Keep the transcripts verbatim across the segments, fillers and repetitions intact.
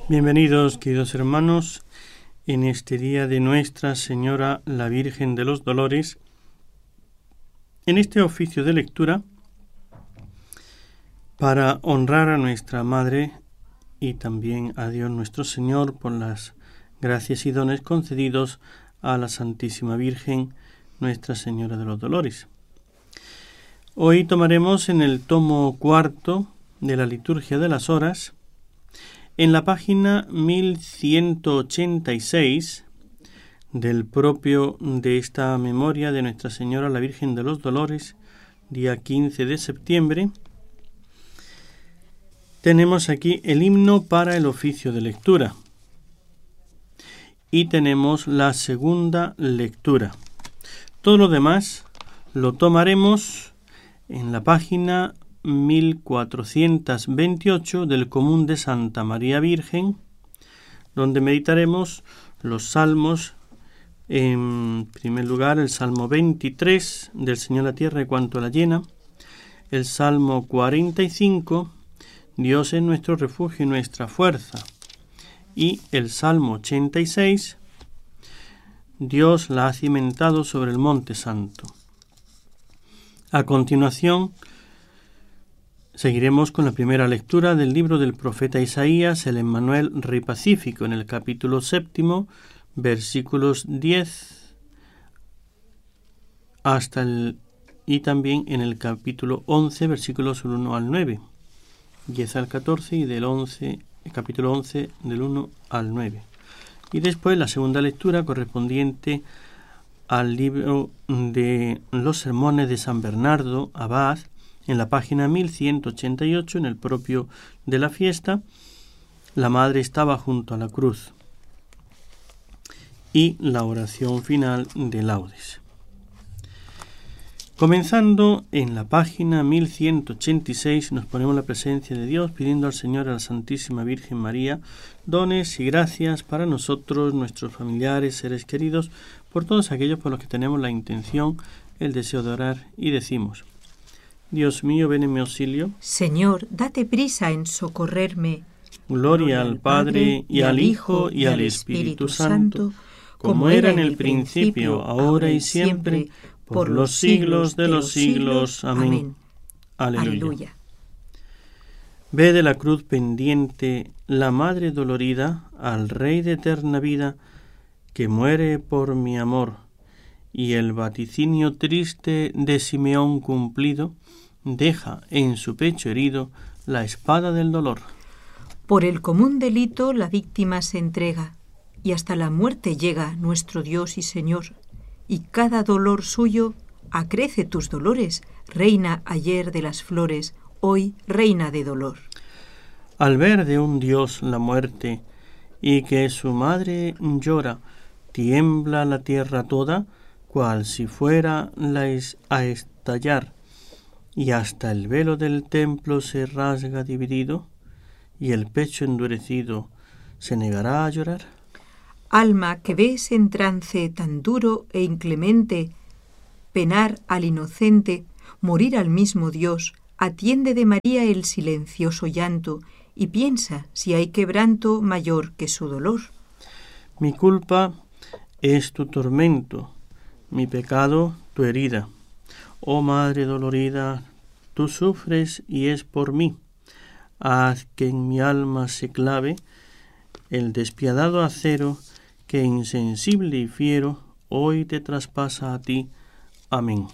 Bienvenidos, queridos hermanos, en este día de Nuestra Señora la Virgen de los Dolores, en este oficio de lectura para honrar a nuestra Madre y también a Dios nuestro Señor por las gracias y dones concedidos a la Santísima Virgen, Nuestra Señora de los Dolores. Hoy tomaremos en el tomo cuarto de la Liturgia de las Horas, en la página mil ciento ochenta y seis del propio de esta memoria de Nuestra Señora la Virgen de los Dolores, día quince de septiembre, tenemos aquí el himno para el oficio de lectura y tenemos la segunda lectura. Todo lo demás lo tomaremos en la página mil cuatrocientos veintiocho del Común de Santa María Virgen, donde meditaremos los salmos. En primer lugar, el Salmo veintitrés, del Señor la tierra y cuanto la llena, el Salmo cuarenta y cinco, Dios es nuestro refugio y nuestra fuerza, y el Salmo ochenta y seis, Dios la ha cimentado sobre el monte santo. A continuación, seguiremos con la primera lectura del libro del profeta Isaías, el Emmanuel Rey Pacífico, en el capítulo séptimo, versículos diez hasta el y también en el capítulo once, versículos del uno al nueve, diez al catorce y del once, el capítulo once del uno al nueve. Y después la segunda lectura correspondiente al libro de los sermones de San Bernardo Abad, en la página mil ciento ochenta y ocho, en el propio de la fiesta, la madre estaba junto a la cruz, y la oración final de laudes. Comenzando en la página mil ciento ochenta y seis, nos ponemos la presencia de Dios, pidiendo al Señor, a la Santísima Virgen María, dones y gracias para nosotros, nuestros familiares, seres queridos, por todos aquellos por los que tenemos la intención, el deseo de orar, y decimos: Dios mío, ven en mi auxilio. Señor, date prisa en socorrerme. Gloria al Padre, y al Hijo, y al Espíritu Santo, como era en el principio, ahora y siempre, por los siglos de los siglos. Amén. Aleluya. Aleluya. Ve de la cruz pendiente la Madre dolorida al Rey de eterna vida, que muere por mi amor, y el vaticinio triste de Simeón cumplido, deja en su pecho herido la espada del dolor. Por el común delito la víctima se entrega, y hasta la muerte llega nuestro Dios y Señor, y cada dolor suyo acrece tus dolores, reina ayer de las flores, hoy reina de dolor. Al ver de un Dios la muerte, y que su madre llora, tiembla la tierra toda, cual si fuera la es a estallar, y hasta el velo del templo se rasga dividido, y el pecho endurecido se negará a llorar. Alma que ves en trance tan duro e inclemente, penar al inocente, morir al mismo Dios, atiende de María el silencioso llanto, y piensa si hay quebranto mayor que su dolor. Mi culpa es tu tormento, mi pecado tu herida. Oh Madre dolorida, tú sufres y es por mí. Haz que en mi alma se clave el despiadado acero que insensible y fiero hoy te traspasa a ti. Amén.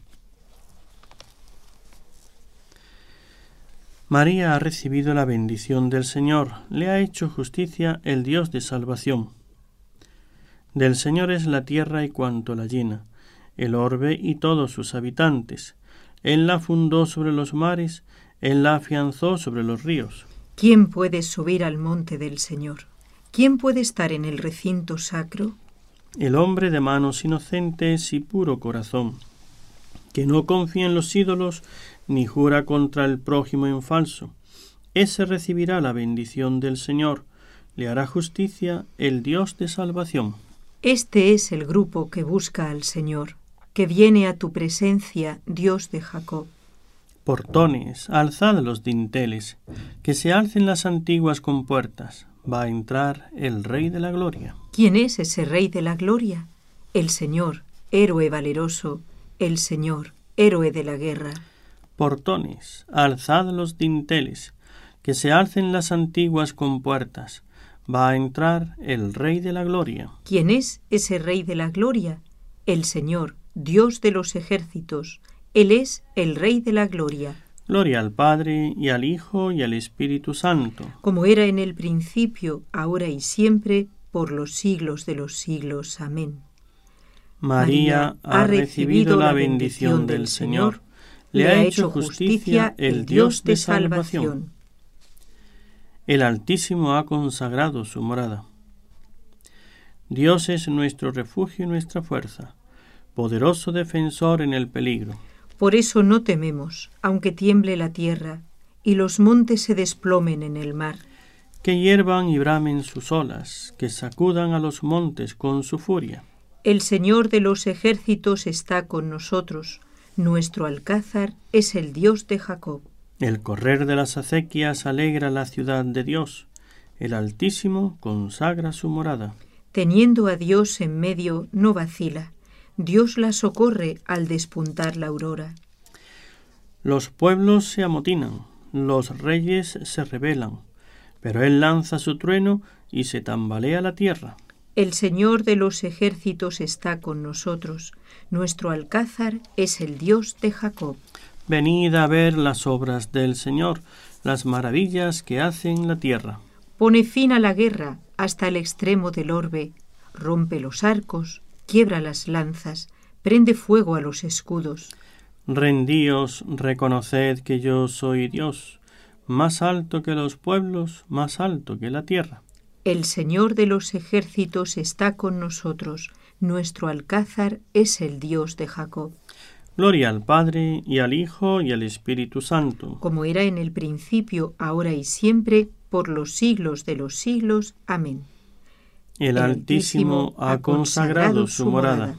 María ha recibido la bendición del Señor, le ha hecho justicia el Dios de salvación. Del Señor es la tierra y cuanto la llena, el orbe y todos sus habitantes. Él la fundó sobre los mares, Él la afianzó sobre los ríos. ¿Quién puede subir al monte del Señor? ¿Quién puede estar en el recinto sacro? El hombre de manos inocentes y puro corazón, que no confía en los ídolos ni jura contra el prójimo en falso, ese recibirá la bendición del Señor, le hará justicia el Dios de salvación. Este es el grupo que busca al Señor, que viene a tu presencia, Dios de Jacob. Portones, alzad los dinteles, que se alcen las antiguas compuertas. Va a entrar el Rey de la Gloria. ¿Quién es ese Rey de la Gloria? El Señor, héroe valeroso, el Señor, héroe de la guerra. Portones, alzad los dinteles, que se alcen las antiguas compuertas. Va a entrar el Rey de la Gloria. ¿Quién es ese Rey de la Gloria? El Señor, Dios de los ejércitos. Él es el Rey de la Gloria. Gloria al Padre, y al Hijo, y al Espíritu Santo. Como era en el principio, ahora y siempre, por los siglos de los siglos. Amén. María ha recibido la bendición del Señor. Le ha hecho justicia el Dios de salvación. El Altísimo ha consagrado su morada. Dios es nuestro refugio y nuestra fuerza, poderoso defensor en el peligro. Por eso no tememos, aunque tiemble la tierra y los montes se desplomen en el mar. Que hiervan y bramen sus olas, que sacudan a los montes con su furia. El Señor de los ejércitos está con nosotros. Nuestro alcázar es el Dios de Jacob. El correr de las acequias alegra la ciudad de Dios. El Altísimo consagra su morada. Teniendo a Dios en medio, no vacila. Dios la socorre al despuntar la aurora. Los pueblos se amotinan, los reyes se rebelan, pero Él lanza su trueno y se tambalea la tierra. El Señor de los ejércitos está con nosotros. Nuestro alcázar es el Dios de Jacob. Venid a ver las obras del Señor, las maravillas que hace en la tierra. Pone fin a la guerra hasta el extremo del orbe, rompe los arcos, quiebra las lanzas, prende fuego a los escudos. Rendíos, reconoced que yo soy Dios, más alto que los pueblos, más alto que la tierra. El Señor de los ejércitos está con nosotros. Nuestro alcázar es el Dios de Jacob. Gloria al Padre, y al Hijo, y al Espíritu Santo. Como era en el principio, ahora y siempre, por los siglos de los siglos. Amén. El Altísimo ha consagrado su morada.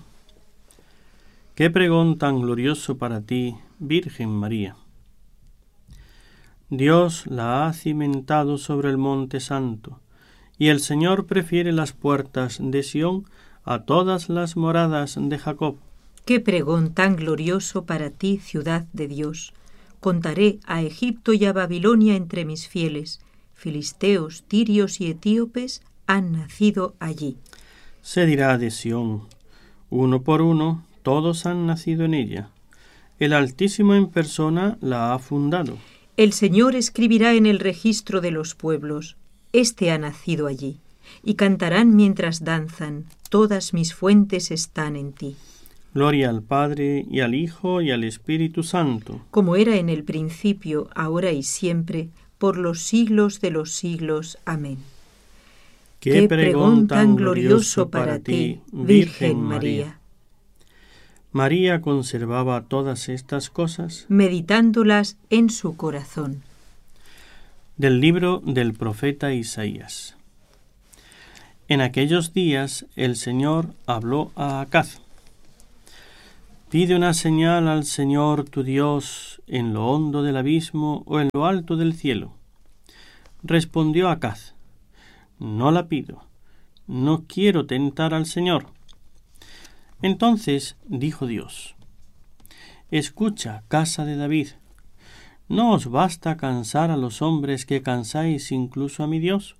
Qué pregón tan glorioso para ti, Virgen María. Dios la ha cimentado sobre el monte santo, y el Señor prefiere las puertas de Sión a todas las moradas de Jacob. Qué pregón tan glorioso para ti, ciudad de Dios. Contaré a Egipto y a Babilonia entre mis fieles. Filisteos, tirios y etíopes han nacido allí. Se dirá de Sión, uno por uno, todos han nacido en ella. El Altísimo en persona la ha fundado. El Señor escribirá en el registro de los pueblos. Este ha nacido allí. Y cantarán mientras danzan. Todas mis fuentes están en ti. Gloria al Padre, y al Hijo, y al Espíritu Santo. Como era en el principio, ahora y siempre, por los siglos de los siglos. Amén. Qué pregón tan glorioso para ti, Virgen María. María conservaba todas estas cosas, meditándolas en su corazón. Del libro del profeta Isaías. En aquellos días el Señor habló a Acaz. Pide una señal al Señor tu Dios en lo hondo del abismo o en lo alto del cielo. Respondió Acaz: No la pido, no quiero tentar al Señor. Entonces dijo Dios: Escucha, casa de David, ¿no os basta cansar a los hombres que cansáis incluso a mi Dios?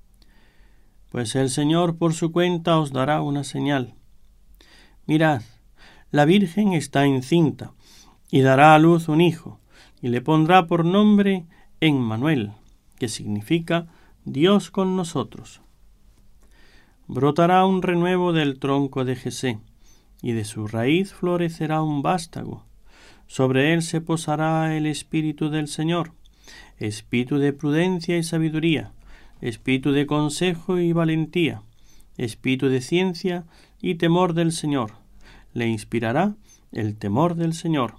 Pues el Señor por su cuenta os dará una señal. Mirad, la Virgen está encinta y dará a luz un hijo, y le pondrá por nombre Emmanuel, que significa Dios con nosotros. Brotará un renuevo del tronco de Jesé, y de su raíz florecerá un vástago. Sobre él se posará el Espíritu del Señor, espíritu de prudencia y sabiduría, espíritu de consejo y valentía, espíritu de ciencia y temor del Señor. Le inspirará el temor del Señor.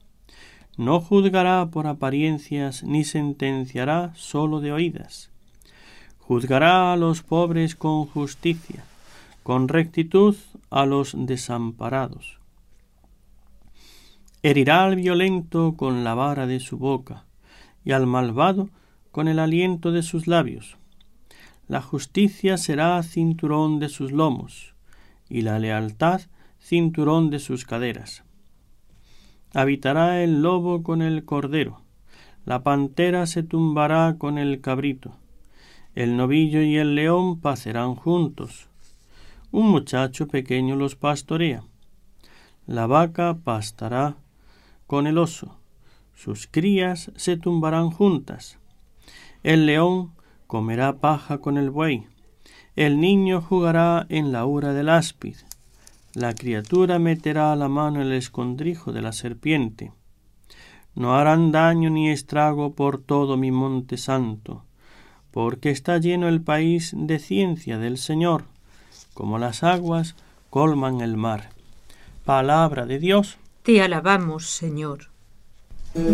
No juzgará por apariencias ni sentenciará solo de oídas. Juzgará a los pobres con justicia, con rectitud a los desamparados. Herirá al violento con la vara de su boca, y al malvado con el aliento de sus labios. La justicia será cinturón de sus lomos, y la lealtad cinturón de sus caderas. Habitará el lobo con el cordero, la pantera se tumbará con el cabrito, el novillo y el león pacerán juntos. Un muchacho pequeño los pastorea. La vaca pastará con el oso, sus crías se tumbarán juntas. El león comerá paja con el buey, el niño jugará en la ura del áspid, la criatura meterá la mano en el escondrijo de la serpiente. No harán daño ni estrago por todo mi monte santo, porque está lleno el país de ciencia del Señor, como las aguas colman el mar. Palabra de Dios. Te alabamos, Señor.